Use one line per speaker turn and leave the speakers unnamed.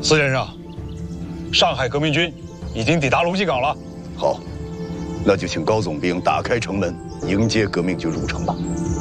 司先生，上海革命军已经抵达龙溪港了。
好，那就请高总兵打开城门，迎接革命军入城吧。